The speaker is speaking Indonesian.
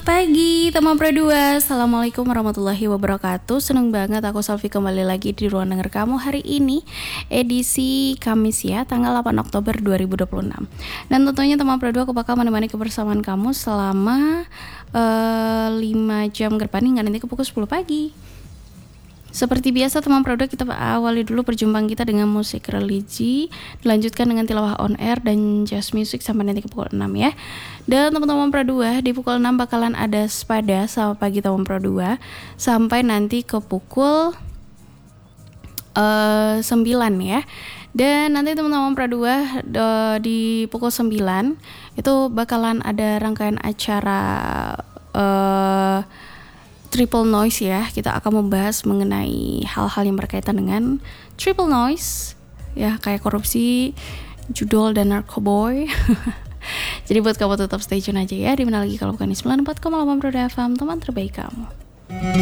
Selamat pagi teman Pro 2. Assalamualaikum warahmatullahi wabarakatuh. Seneng banget aku Selfie kembali lagi di ruang denger kamu hari ini, edisi Kamis ya, tanggal 8 Oktober 2026. Dan tentunya teman Pro 2 aku bakal menemani kebersamaan kamu selama 5 jam ke depan hingga nanti ke pukul 10 pagi. Seperti biasa teman produk, kita awali dulu perjumpaan kita dengan musik religi, dilanjutkan dengan tilawah on air dan jazz music sampai nanti ke pukul 6 ya. Dan teman-teman Pro 2 di pukul 6 bakalan ada Spada sama pagi teman Pro 2 sampai nanti ke pukul 9 ya. Dan nanti teman-teman Pro 2 di pukul 9 itu bakalan ada rangkaian acara Triple Noise ya. Kita akan membahas mengenai hal-hal yang berkaitan dengan Triple Noise ya, kayak korupsi, judol dan narkoboy. Jadi buat kamu tetap stay tune aja ya. Di mana lagi kalau bukan di 94,8 Pro FM, teman terbaik kamu.